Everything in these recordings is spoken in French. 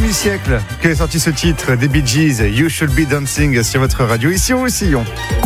du siècle que est sorti ce titre des Bee Gees, You Should Be Dancing, sur votre radio, ici au Roussillon.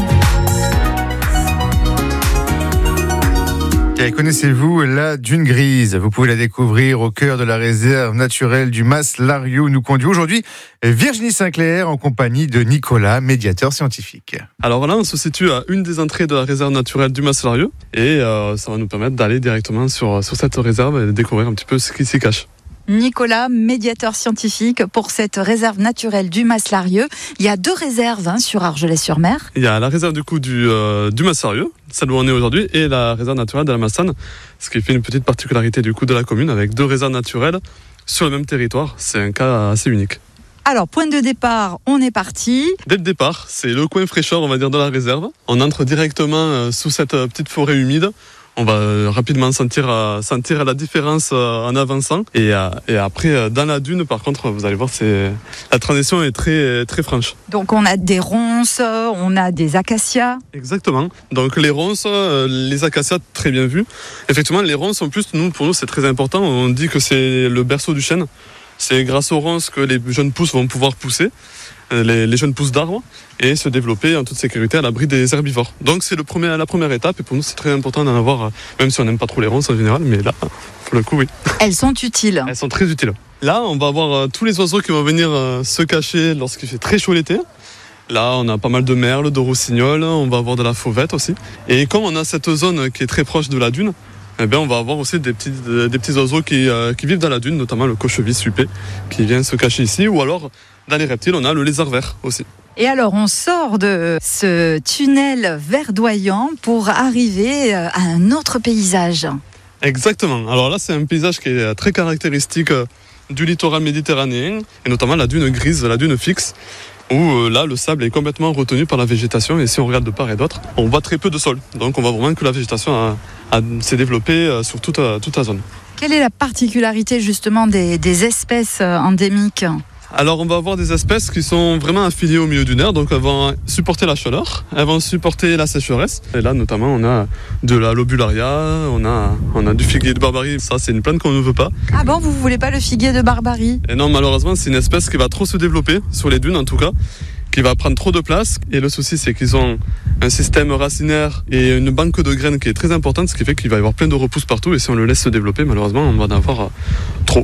Et connaissez-vous la dune grise? Vous pouvez la découvrir au cœur de la réserve naturelle du Mas-Lariou. Nous conduit aujourd'hui Virginie Sinclair en compagnie de Nicolas, médiateur scientifique. Alors là, on se situe à une des entrées de la réserve naturelle du Mas-Lariou et ça va nous permettre d'aller directement sur cette réserve et de découvrir un petit peu ce qui s'y cache. Nicolas, médiateur scientifique pour cette réserve naturelle du Mas-Lariou. Il y a 2 réserves sur Argelès-sur-Mer. Il y a la réserve du Mas-Lariou, celle où on est aujourd'hui, et la réserve naturelle de la Massane, ce qui fait une petite particularité du coup de la commune avec 2 réserves naturelles sur le même territoire. C'est un cas assez unique. Alors, point de départ, on est parti. Dès le départ, c'est le coin fraîcheur, on va dire, de la réserve. On entre directement sous cette petite forêt humide. On va rapidement sentir la différence en avançant. Et après, dans la dune, par contre, vous allez voir, la transition est très, très franche. Donc, on a des ronces, on a des acacias. Exactement. Donc, les ronces, les acacias, très bien vu. Effectivement, les ronces, en plus, pour nous, c'est très important. On dit que c'est le berceau du chêne. C'est grâce aux ronces que les jeunes pousses vont pouvoir pousser, les jeunes pousses d'arbres, et se développer en toute sécurité à l'abri des herbivores. Donc c'est la première étape, et pour nous c'est très important d'en avoir, même si on n'aime pas trop les ronces en général, mais là, pour le coup, oui. Elles sont utiles. Elles sont très utiles. Là, on va avoir tous les oiseaux qui vont venir se cacher lorsqu'il fait très chaud l'été. Là, on a pas mal de merles, de rossignols, on va avoir de la fauvette aussi. Et comme on a cette zone qui est très proche de la dune, eh bien, on va avoir aussi des petits oiseaux qui vivent dans la dune, notamment le cochevis huppé qui vient se cacher ici, ou alors dans les reptiles, on a le lézard vert aussi. Et alors, on sort de ce tunnel verdoyant pour arriver à un autre paysage. Exactement. Alors là, c'est un paysage qui est très caractéristique du littoral méditerranéen, et notamment la dune grise, la dune fixe, où là, le sable est complètement retenu par la végétation, et si on regarde de part et d'autre, on voit très peu de sol. Donc on voit vraiment que la végétation s'est développée sur toute la zone. Quelle est la particularité justement des espèces endémiques ? Alors on va avoir des espèces qui sont vraiment affiliées au milieu dunaire, donc elles vont supporter la chaleur, elles vont supporter la sécheresse. Et là notamment on a de la lobularia, on a du figuier de Barbarie, ça c'est une plante qu'on ne veut pas. Ah bon, vous voulez pas le figuier de Barbarie ? Et non, malheureusement c'est une espèce qui va trop se développer, sur les dunes en tout cas, qui va prendre trop de place. Et le souci c'est qu'ils ont un système racinaire et une banque de graines qui est très importante, ce qui fait qu'il va y avoir plein de repousses partout, et si on le laisse se développer, malheureusement on va en avoir trop.